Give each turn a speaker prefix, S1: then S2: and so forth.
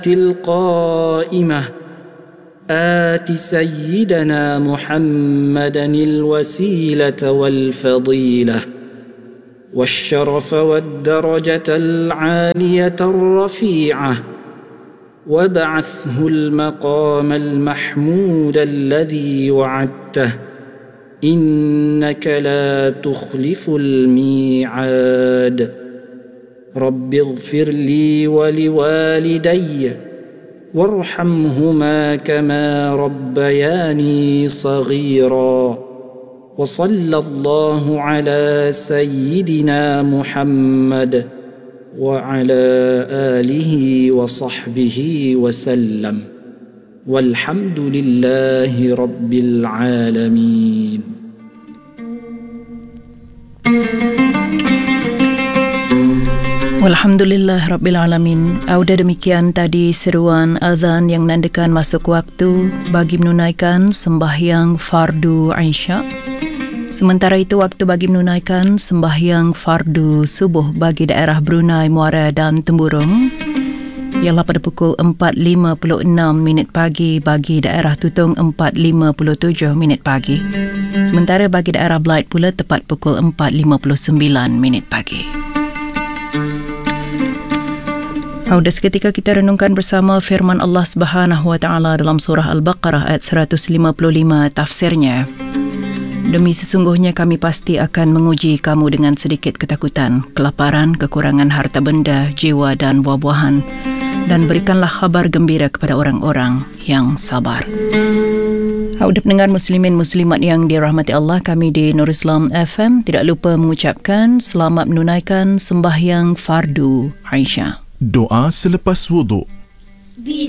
S1: القائمة آت سيدنا محمدا الوسيلة والفضيلة والشرف والدرجة العالية الرفيعة وابعثه المقام المحمود الذي وعدته إنك لا تخلف الميعاد رب اغفر لي ولوالدي وارحمهما كما ربياني صغيرا وصلى الله على سيدنا محمد وعلى آله وصحبه وسلم والحمد لله رب العالمين.
S2: Alhamdulillah Rabbil Alamin. Auda demikian tadi seruan azan yang menandakan masuk waktu bagi menunaikan sembahyang fardu Isya. Sementara itu waktu bagi menunaikan sembahyang fardu subuh bagi daerah Brunei, Muara dan Temburong ialah pada pukul 4.56 pagi bagi daerah Tutong 4.57 pagi. Sementara bagi daerah Blight pula tepat pukul 4.59 pagi. Auda seketika kita renungkan bersama firman Allah Subhanahu wa taala dalam surah Al-Baqarah ayat 155 tafsirnya. Demi sesungguhnya kami pasti akan menguji kamu dengan sedikit ketakutan, kelaparan, kekurangan harta benda, jiwa dan buah-buahan, dan berikanlah kabar gembira kepada orang-orang yang sabar. Auda pendengar muslimin muslimat yang dirahmati Allah, kami di Nur Islam FM tidak lupa mengucapkan selamat menunaikan sembahyang fardu Isya.
S3: Doa selepas wuduk.